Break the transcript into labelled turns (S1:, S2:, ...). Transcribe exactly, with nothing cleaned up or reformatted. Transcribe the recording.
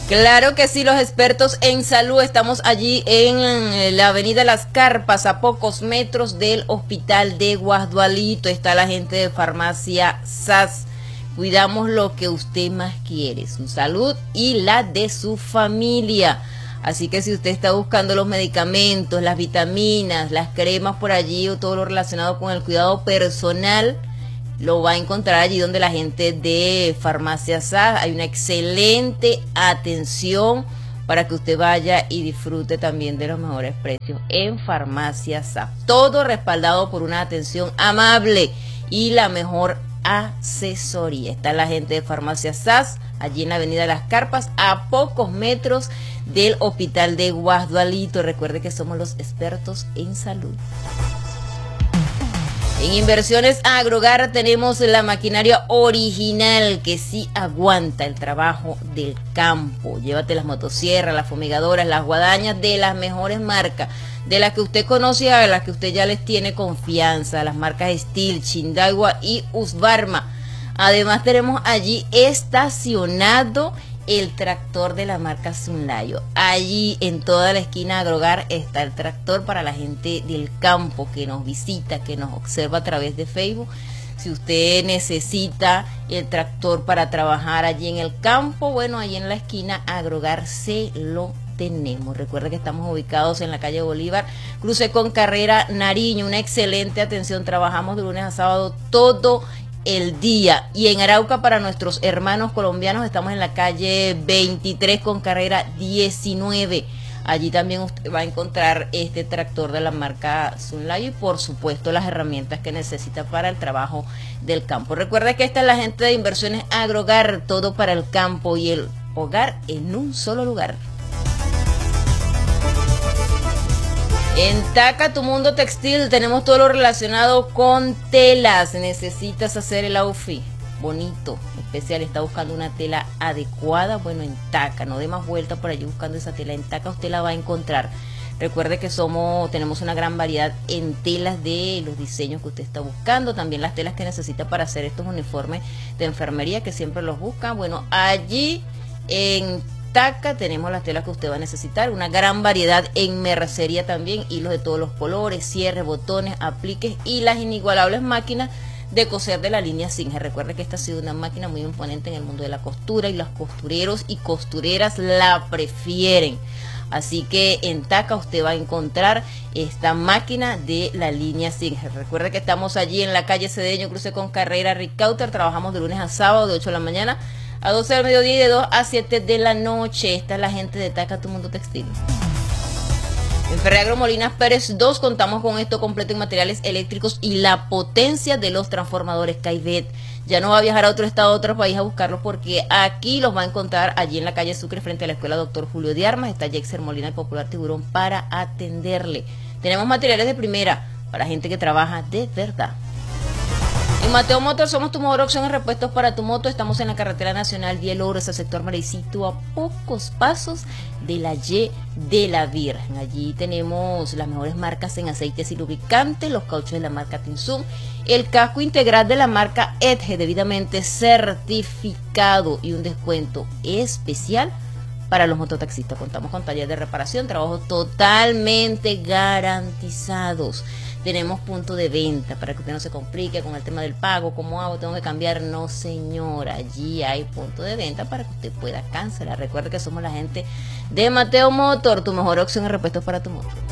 S1: Claro que sí, los expertos en salud. Estamos allí en la avenida Las Carpas, a pocos metros del hospital de Guasdualito. Está la gente de farmacia S A S. Cuidamos lo que usted más quiere, su salud y la de su familia. Así que si usted está buscando los medicamentos, las vitaminas, las cremas por allí o todo lo relacionado con el cuidado personal, lo va a encontrar allí donde la gente de Farmacia S A S. Hay una excelente atención para que usted vaya y disfrute también de los mejores precios en Farmacia S A S. Todo respaldado por una atención amable y la mejor asesoría. Está la gente de Farmacia S A S allí en la avenida Las Carpas, a pocos metros del hospital de Guasdualito. Recuerde que somos los expertos en salud. En Inversiones Agrogar tenemos la maquinaria original que sí aguanta el trabajo del campo. Llévate las motosierras, las fumigadoras, las guadañas de las mejores marcas, de las que usted conoce, a las que usted ya les tiene confianza, las marcas Steel, Chindagua y Husqvarna. Además tenemos allí estacionado el tractor de la marca Sunlayo. Allí en toda la esquina de Agrogar está el tractor para la gente del campo que nos visita, que nos observa a través de Facebook. Si usted necesita el tractor para trabajar allí en el campo, bueno, allí en la esquina Agrogar se lo tenemos. Recuerde que estamos ubicados en la calle Bolívar, cruce con Carrera Nariño. Una excelente atención. Trabajamos de lunes a sábado todo el día. Y en Arauca, para nuestros hermanos colombianos, estamos en la calle veintitrés con carrera diecinueve. Allí también usted va a encontrar este tractor de la marca Sunlayo y por supuesto las herramientas que necesita para el trabajo del campo. Recuerda que esta es la gente de Inversiones Agrogar, todo para el campo y el hogar en un solo lugar. En Taca, tu mundo textil, tenemos todo lo relacionado con telas. Necesitas hacer el outfit bonito, especial, está buscando una tela adecuada. Bueno, en Taca, no dé más vuelta por allí buscando esa tela. En Taca usted la va a encontrar. Recuerde que somos, tenemos una gran variedad en telas de los diseños que usted está buscando. También las telas que necesita para hacer estos uniformes de enfermería que siempre los busca. Bueno, allí en Taca tenemos las telas que usted va a necesitar, una gran variedad en mercería también, hilos de todos los colores, cierres, botones, apliques y las inigualables máquinas de coser de la línea Singer. Recuerde que esta ha sido una máquina muy imponente en el mundo de la costura y los costureros y costureras la prefieren. Así que en Taca usted va a encontrar esta máquina de la línea Singer. Recuerde que estamos allí en la calle Cedeño, cruce con carrera Ricauter. Trabajamos de lunes a sábado de ocho de la mañana a doce del mediodía y de dos a siete de la noche. Esta es la gente de Taca, tu mundo textil. En Ferreagro Molinas Pérez dos contamos con esto completo en materiales eléctricos y la potencia de los transformadores Caivet. Ya no va a viajar a otro estado, a otro país a buscarlos, porque aquí los va a encontrar allí en la calle Sucre frente a la escuela Doctor Julio de Armas. Está Jexer Molina, el popular Tiburón, para atenderle. Tenemos materiales de primera para gente que trabaja de verdad. En Mateo Motor somos tu mejor opción en repuestos para tu moto. Estamos en la carretera nacional Diel Oro, ese sector Marecito, a pocos pasos de la Y de la Virgen. Allí tenemos las mejores marcas en aceites y lubricantes, los cauchos de la marca Tinsum, el casco integral de la marca Edge, debidamente certificado, y un descuento especial para los mototaxistas. Contamos con taller de reparación, trabajos totalmente garantizados. Tenemos punto de venta para que usted no se complique con el tema del pago. ¿Cómo hago? ¿Tengo que cambiar? No, señora. Allí hay punto de venta para que usted pueda cancelar. Recuerde que somos la gente de Mateo Motor, tu mejor opción en repuestos para tu moto.